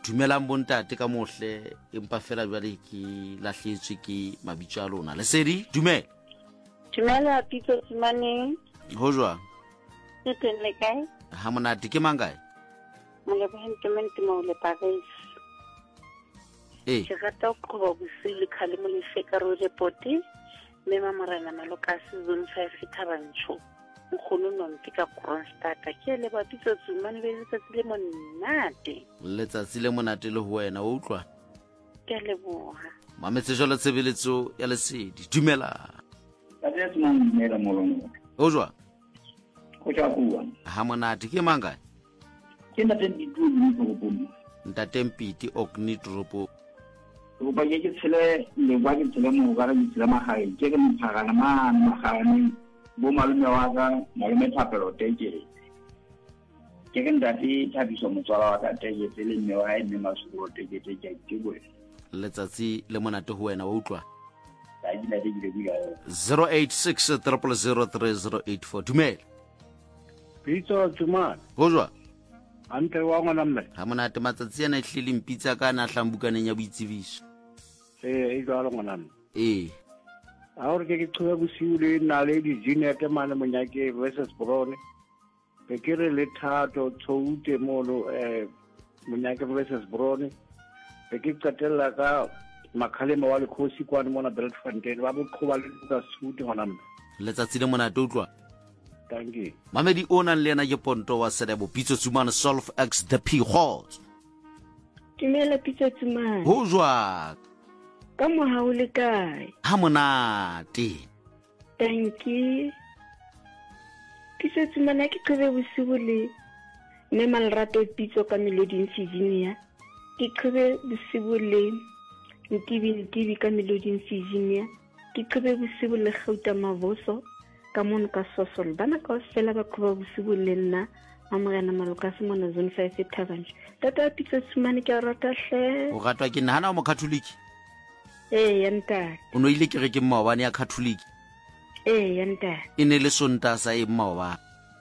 dumelang bontate ka mohle empa fela jwale ke lahletswe ke mabitso a lona. Lesedi dumela. Dumela Pitso Tsumane. Ho jwang? Ke teng le kae? Ha monate ke mang kae? Molebohente mo le Paris. Ke rata go bosile khale mo lefeka ro report me Mamorena Malokasi zone 5 Thabantsho. Nkgono nompi ka Kronstadt ke le ba Pitso Tsumane le letsatsi le monate. Letsatsi le monate le ho wena o utlwa? Ke leboha. Mametse jole tshebeletso ya Lesedi. Dumela. Ka tsena mmela molomo. Ho jwang? Go tla bua. Ha monate ke mang kae? Ke nna teng dithuto go bua. Ntate Mpiti Okni Tropo. Go ba ke tshele le ba ke tshele mo ga re tshele magae ke ke mphagana magane bo malome wa ka malome Thapelo Teke. Ke ke ndati Thabiso motswala wa ka Teke tsele mme wa ene Masuro Teke ke go. Letsatsi le monate ho wena o utlwa? 086 086 dumela. Pitso Tsumane. Ho jwang? Ante wa ngwana mme. Ha monate matsatsi yana ehlile mpitsa ka na hlambukaneng ya boitsebiso. E jwalo ngwana mme. A re ke tsoga bosiu le na le di Jeanette mane Monyake versus Brown. Ke re le thato tsoute mono Monyake versus Brown. Ke qetella ka Makhalema wa Lekhosi kwane mona Beltfontein ba boqhoba le ka suti ngwana mme. Letsatsi le monate utlwa? Thank you. Mamedi ona le ena ke Ponto wa Selebo Pitso Tsumane Solve X the P Halls. Dumela Pitso Tsumane. Ho jwang? Ka moha o le kae? Ha monate. Thank you. Pitso Tsumane ke qhebe bosiu le mme Malerato Pitso ka Melody Virginia. Ke qhebe bosiu le Ntibi ka Melody Virginia. Ke qhebe bosiu le Gauta Mavoso ka mono ka Sosol bana ka fela ba qheba bosiu le nna Mamorena Malokasi mona zone 5 Thabantsho. Tata Pitso Tsumane ke rata hle. O ratwa ke nahana o mo Catholic? Ya ntate. O no ile ke re ke maobane ya Catholic? Ya ntate. E ne le sonta sa e maoba.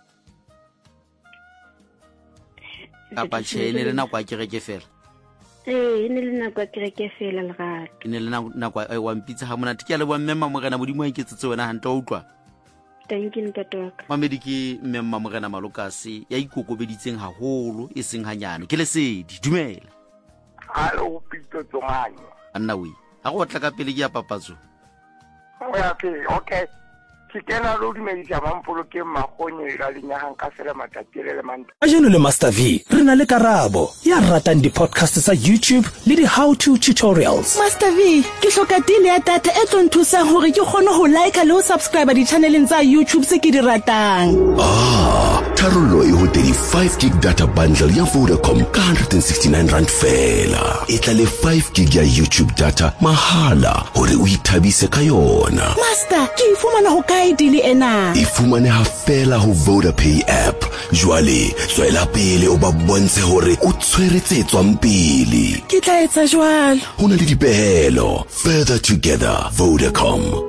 Kapa tjhe ne le nako a kereke fela? E ne le nako a kereke fela lerato. E ne le nako wa mpitsa ha monate ke a le bua mme Mamorena modimo a iketsetse wena hantle o utlwa? Thank you ntate wa ka. Mamedi ke mme Mamorena Malokasi ya ikokobeditseng haholo e seng hanyane. Ke Lesedi dumela. Hallo Pitso Tsumane. Anna we a go tla ka pele ke ya papatso. Okay. Kena lo dumedisa mampolo ke magonye ka lenyahang ka sele matatile le manta. Ajeno le Master V re na le karabo ya ratang di podcast sa YouTube le di how to tutorials. Master V ke hloka deal ya data e tlo nthusang hore ke kgone ho like le ho subscribe di channeleng tsa YouTube se ke di ratang. Tharollo e ho 35 gig data bundle ya Vodacom ka 169 rand fela. E tla le 5 gig ya YouTube data mahala hore o ithabise ka yona. Master ke ifumana ho kae deal ena? E fumane ha fela ho Vodapay app. Jwale tswela pele o ba bontshe hore o tshweretse tswang pele. Ke tla etsa jwalo. Ho na le dipehelo. Further together Vodacom.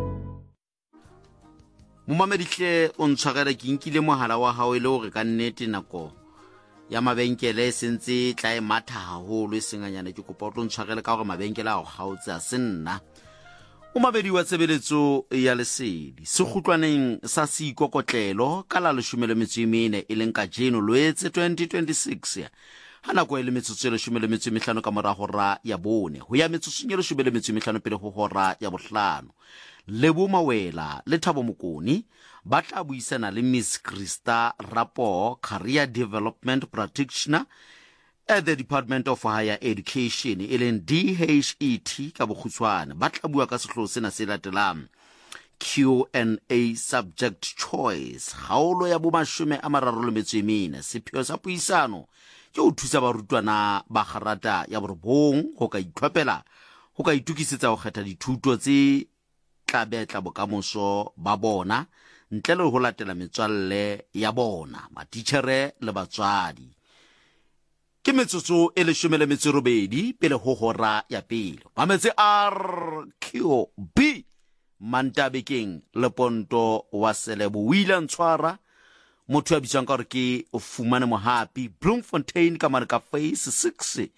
Momamedihle o ntshwarela ke nkile mohala wa hao ile hore ka nnete nako ya mabenkele sentse tla e matha haholo e senganyana ke kopa o tlo ntshwarela ka hore mabenkele a gautse a senna. O mabedi wa tsebeletso ya Lesedi sekgutlwaneng sa seikokotlelo ka la 14 e leng ka Jeno Loetse 2026 ha nako e le metsotso e 15 ka mora hora ya bone ho ya metsotso e 15 pele ho hora ya bohlano. Lebo Mawela le Thabo Mokoni ba tla buisana le Miss Krista Rapo, Career Development Practitioner at the Department of Higher Education e leng DHET ka bokgutshwane. Ba tla bua ka sehloho sena se latelang Q&A subject choice haolo ya bo 34 sepheo sa puisano ke o thusa barutwana ba garata ya borobong go ka itlhopela go ka itukisetsa go kgetha dithuto tse tla betla bokamoso ba bona ntle le ho latela metswalle ya bona matitjhere le batswadi. Ke metsotso e 18 pele ho hora ya pele. Mametse RQB Mantabekeng le Ponto wa Selebo Wila Ntshwara motho ya bitswang ka hore ke o fumane mohapi Bloemfontein ka mane ka phase 6